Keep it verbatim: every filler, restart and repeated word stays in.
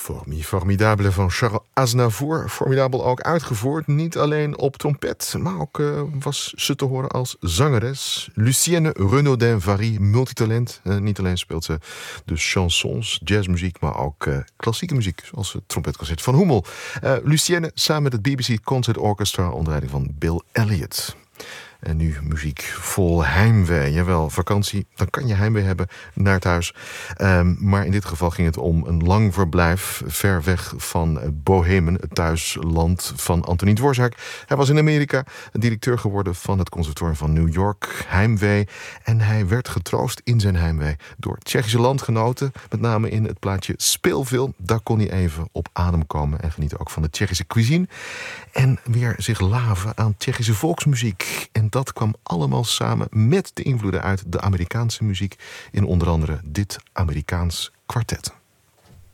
Formi, Formidable van Charles Aznavour. Formidabel ook uitgevoerd, niet alleen op trompet, maar ook uh, was ze te horen als zangeres. Lucienne Renaudin-Vary, multitalent. Uh, niet alleen speelt ze dus chansons, jazzmuziek, maar ook uh, klassieke muziek, zoals het trompetconcert van Hummel. Uh, Lucienne samen met het B B C Concert Orchestra onder leiding van Bill Elliott. En nu muziek vol heimwee. Jawel, vakantie, dan kan je heimwee hebben naar het huis. Um, maar in dit geval ging het om een lang verblijf ver weg van Bohemen, het thuisland van Antonín Dvořák. Hij was in Amerika directeur geworden van het conservatorium van New York. Heimwee. En hij werd getroost in zijn heimwee door Tsjechische landgenoten. Met name in het plaatje Speelville. Daar kon hij even op adem komen en genieten ook van de Tsjechische cuisine. En weer zich laven aan Tsjechische volksmuziek. En dat kwam allemaal samen met de invloeden uit de Amerikaanse muziek in onder andere dit Amerikaans kwartet.